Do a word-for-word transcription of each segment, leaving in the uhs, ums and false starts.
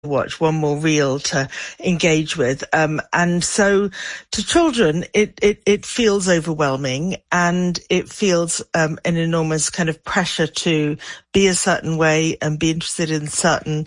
watch, one more reel to engage with. Um, and so to children, it, it, it feels overwhelming, and it feels um, an enormous kind of pressure to be a certain way and be interested in certain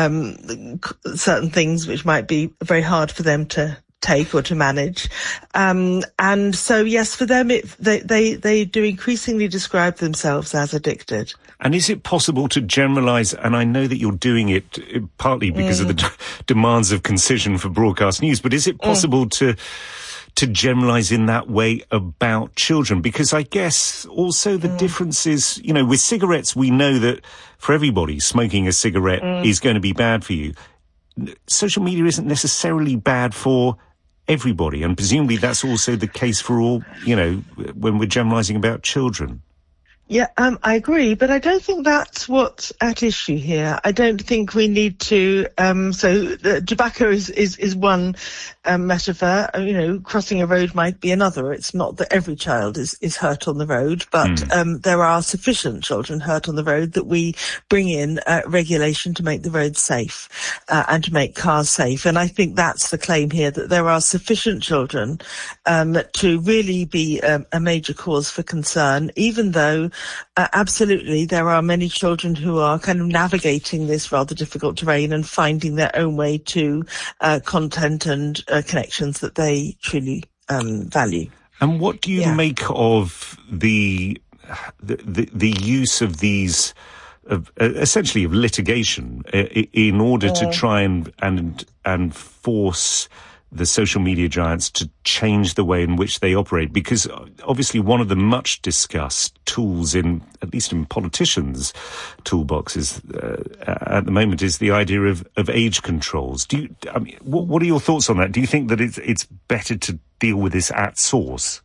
um, certain things which might be very hard for them to take or to manage. Um, and so, yes, for them, it, they, they, they do increasingly describe themselves as addicted. And is it possible to generalise, and I know that you're doing it partly because mm. of the d- demands of concision for broadcast news, but is it possible mm. to to generalise in that way about children? Because I guess also the mm. difference is, you know, with cigarettes, we know that for everybody, smoking a cigarette mm. is going to be bad for you. Social media isn't necessarily bad for everybody, and presumably that's also the case for all, you know, when we're generalising about children. Yeah, um, I agree, but I don't think that's what's at issue here. I don't think we need to. Um, so uh, tobacco is is is one um, metaphor. You know, crossing a road might be another. It's not that every child is is hurt on the road, but mm. um, there are sufficient children hurt on the road that we bring in uh, regulation to make the roads safe uh, and to make cars safe. And I think that's the claim here, that there are sufficient children um, to really be um, a major cause for concern, even though. Uh, absolutely, there are many children who are kind of navigating this rather difficult terrain and finding their own way to uh, content and uh, connections that they truly um, value. And what do you yeah. make of the, the the the use of these, of, uh, essentially of litigation, uh, in order yeah. to try and and and force the social media giants to change the way in which they operate? Because obviously one of the much discussed tools in, at least in politicians' toolboxes uh, at the moment, is the idea of, of age controls. Do you, I mean, what, what are your thoughts on that? Do you think that it's, it's better to deal with this at source?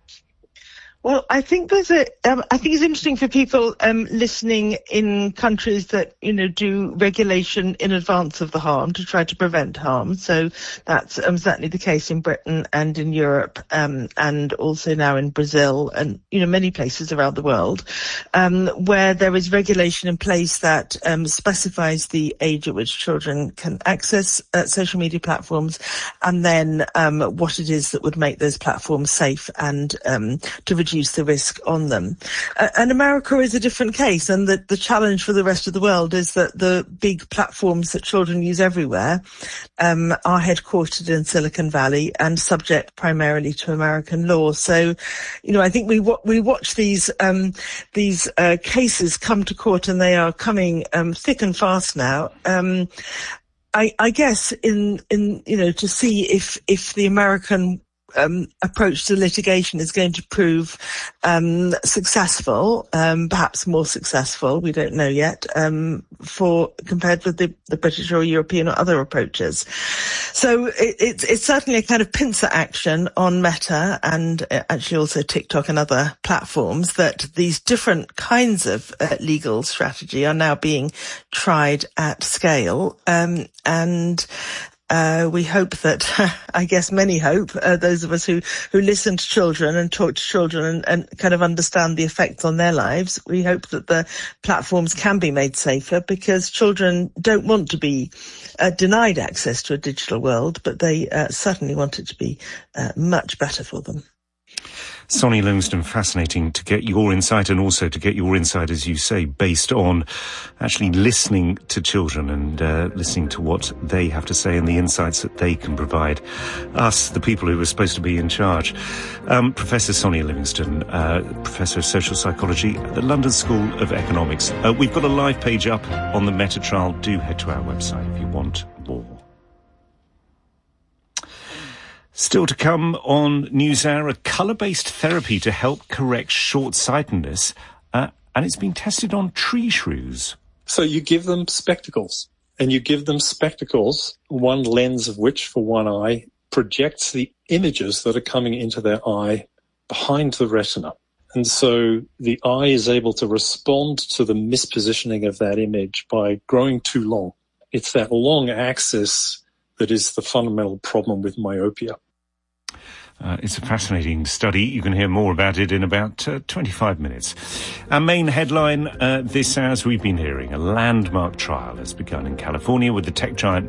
Well, I think there's a, um, I think it's interesting for people um, listening in countries that, you know, do regulation in advance of the harm to try to prevent harm. So that's um, certainly the case in Britain and in Europe, um, and also now in Brazil and, you know, many places around the world, um, where there is regulation in place that um, specifies the age at which children can access uh, social media platforms, and then um, what it is that would make those platforms safe and um, to reduce reduce the risk on them. Uh, and America is a different case, and the, the challenge for the rest of the world is that the big platforms that children use everywhere um, are headquartered in Silicon Valley and subject primarily to American law. So, you know, I think we we watch these um, these uh, cases come to court, and they are coming um, thick and fast now. Um, I, I guess in in you know to see if if the American Um, approach to litigation is going to prove um, successful, um, perhaps more successful, we don't know yet, um, for compared with the, the British or European or other approaches. So it, it's, it's certainly a kind of pincer action on Meta and actually also TikTok and other platforms, that these different kinds of uh, legal strategy are now being tried at scale, um, and Uh, we hope that, I guess many hope, uh, those of us who, who listen to children and talk to children and, and kind of understand the effects on their lives, we hope that the platforms can be made safer, because children don't want to be uh, denied access to a digital world, but they uh, certainly want it to be uh, much better for them. Sonia Livingstone, fascinating to get your insight, and also to get your insight, as you say, based on actually listening to children and uh, listening to what they have to say and the insights that they can provide us, the people who are supposed to be in charge. Um, Professor Sonia Livingstone, uh, Professor of Social Psychology at the London School of Economics. Uh, we've got a live page up on the Meta trial. Do head to our website if you want more. Still to come on NewsHour, a colour-based therapy to help correct short-sightedness, uh, and it's been tested on tree shrews. So you give them spectacles, and you give them spectacles, one lens of which, for one eye, projects the images that are coming into their eye behind the retina. And so the eye is able to respond to the mispositioning of that image by growing too long. It's that long axis that is the fundamental problem with myopia. Uh, it's a fascinating study. You can hear more about it in about uh, twenty-five minutes. Our main headline uh, this hour, as we've been hearing, a landmark trial has begun in California with the tech giant